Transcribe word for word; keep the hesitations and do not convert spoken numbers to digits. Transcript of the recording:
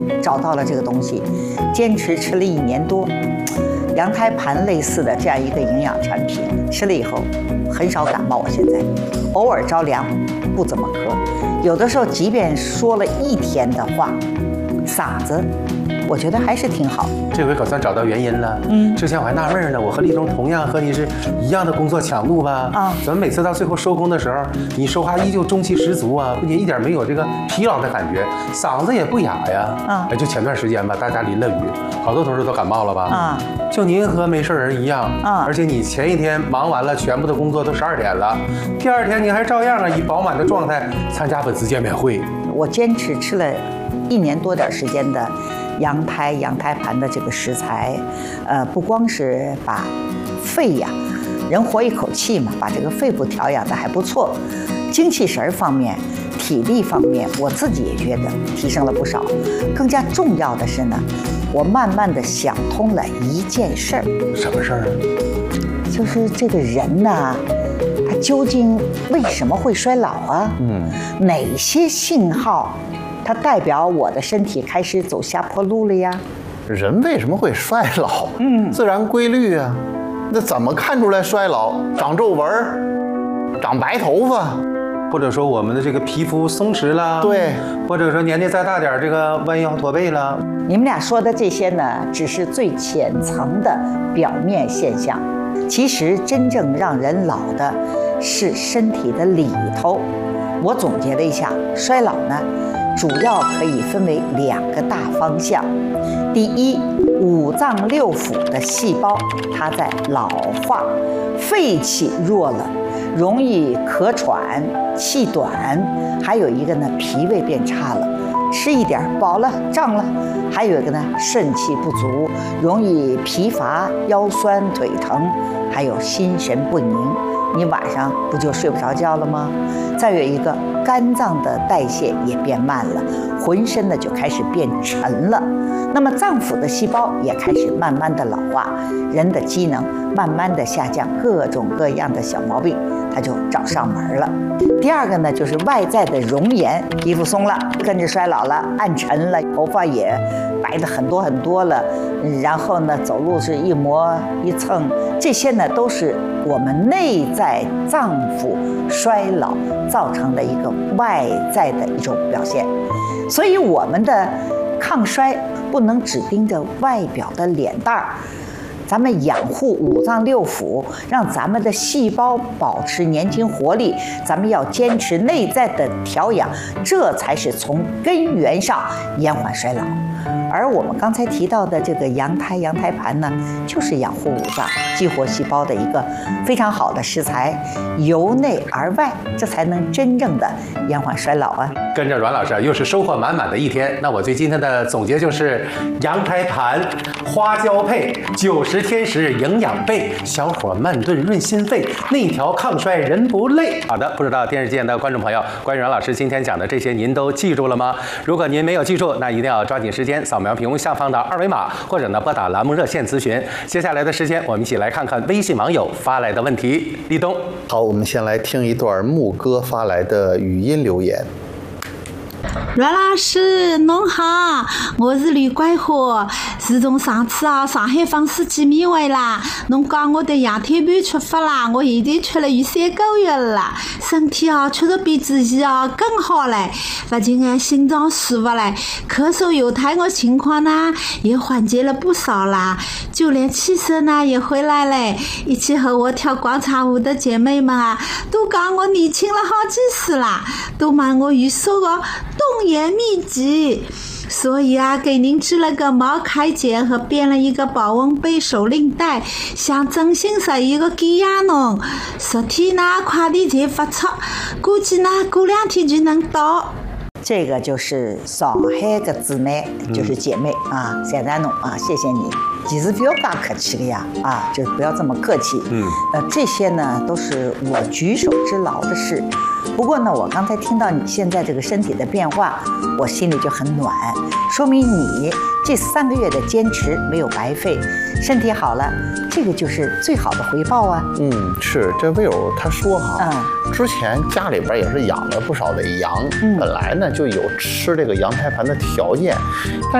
找到了这个东西，坚持吃了一年多。羊胎盘类似的这样一个营养产品，吃了以后很少感冒。我现在偶尔着凉，不怎么咳，有的时候即便说了一天的话，嗓子我觉得还是挺好。 这回可算找到原因了。嗯，之前我还纳闷呢，我和立冬同样和你是一样的工作强度吧？啊，怎么每次到最后收工的时候，你说话依旧中气十足啊，不仅一点没有这个疲劳的感觉，嗓子也不哑呀。啊，就前段时间吧，大家淋了雨，好多同事都感冒了吧？啊，就您和没事人一样。啊，而且你前一天忙完了全部的工作都十二点了，第二天你还照样啊以饱满的状态参加粉丝见面会。 我坚持吃了一年多点时间的羊胎羊胎盘的这个食材，呃，不光是把肺呀，人活一口气嘛，把这个肺部调养的还不错，精气神方面、体力方面，我自己也觉得提升了不少。更加重要的是呢，我慢慢的想通了一件事儿。 什么事儿啊？ 就是这个人呢，他究竟为什么会衰老啊？嗯，哪些信号？它代表我的身体开始走下坡路了呀。 人为什么会衰老？嗯，自然规律啊。那怎么看出来衰老？长皱纹，长白头发， 或者说我们的这个皮肤松弛了， 对， 或者说年纪再大点，这个弯腰驼背了。 你们俩说的这些呢，只是最浅层的表面现象。其实真正让人老的是身体的里头。我总结了一下，衰老呢，主要可以分为两个大方向。第一，五脏六腑的细胞它在老化，肺气弱了，容易咳喘、气短，还有一个呢，脾胃变差了，吃一点饱了胀了，还有一个呢，肾气不足，容易疲乏、腰酸腿疼，还有心神不宁。你晚上不就睡不着觉了吗？再有一个，肝脏的代谢也变慢了，浑身呢就开始变沉了。那么脏腑的细胞也开始慢慢的老化，人的机能慢慢的下降，各种各样的小毛病它就找上门了。第二个呢，就是外在的容颜，皮肤松了，跟着衰老了，暗沉了，头发也白的很多很多了，然后呢，走路是一磨一蹭，这些呢都是我们内在脏腑衰老造成的一个外在的一种表现。所以我们的抗衰不能只盯着外表的脸蛋儿，咱们养护五脏六腑，让咱们的细胞保持年轻活力，咱们要坚持内在的调养，这才是从根源上延缓衰老。而我们刚才提到的这个羊胎羊胎盘呢，就是养护五脏激活细胞的一个非常好的食材，由内而外，这才能真正的延缓衰老啊。 跟着阮老师又是收获满满的一天。那我对今天的总结就是：羊胎盘、花椒配、九十天时营养倍，小火慢炖润心肺，内调抗衰人不累。好的，不知道电视机的观众朋友，关于阮老师今天讲的这些，您都记住了吗？如果您没有记住，那一定要抓紧时间扫描屏幕下方的二维码，或者呢拨打栏目热线咨询。接下来的时间，我们一起来看看微信网友发来的问题。立冬， 好，我们先来听一段牧歌发来的语音留言。 阮老师侬好，我是吕桂花。自从上次啊上海放世纪米回啦，侬讲我的羊胎盘出发啦，我已经吃了有三个月了，身体啊确实比之前啊更好嘞，不仅啊心脏舒服嘞，咳嗽有痰的情况呢也缓解了不少啦，就连气色呢也回来嘞。一起和我跳广场舞的姐妹们啊，都讲我年轻了好几岁啦，都问我有啥个冻颜秘籍，所以啊，给您织了个毛开剪和编了一个保温杯手链带，想真心实意的给呀侬。昨天呢，快递才发出，估计呢过两天就能到。 这个就是上海的姊妹，就是姐妹、嗯、啊，谢谢侬啊，谢谢你。其实不要干客气的呀，啊，就不要这么客气。嗯，呃，这些呢都是我举手之劳的事。不过呢，我刚才听到你现在这个身体的变化，我心里就很暖，说明你这三个月的坚持没有白费，身体好了，这个就是最好的回报啊。 嗯，是这魏友他说哈， 嗯， 之前家里边也是养了不少的羊， 嗯本来呢就有吃这个羊胎盘的条件，但